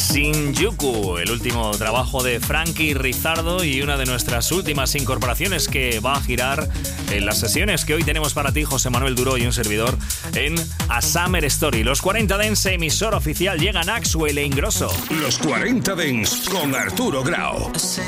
Shinjuku, el último trabajo de Frankie Rizardo y una de nuestras últimas incorporaciones que va a girar en las sesiones que hoy tenemos para ti, José Manuel Duro y un servidor, en A Summer Story. Los 40 Dance, emisora oficial, llegan Axwell e Ingrosso. Los 40 Dance con Arturo Grau.